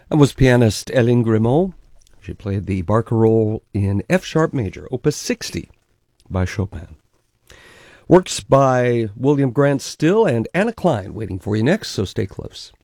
That was pianist Hélène Grimaud. She played the Barcarolle in F sharp major, Opus 60 by Chopin. Works by William Grant Still and Anna Klein waiting for you next, so stay close.